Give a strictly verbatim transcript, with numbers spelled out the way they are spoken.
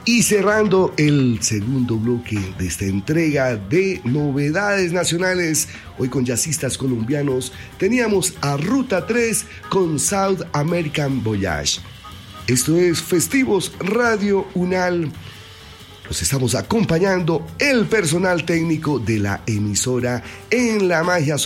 Y cerrando el segundo bloque de esta entrega de novedades nacionales, hoy con jazzistas colombianos, teníamos a Ruta tres con South American Voyage. Esto es Festivos Radio Unal. Los estamos acompañando el personal técnico de la emisora en la magia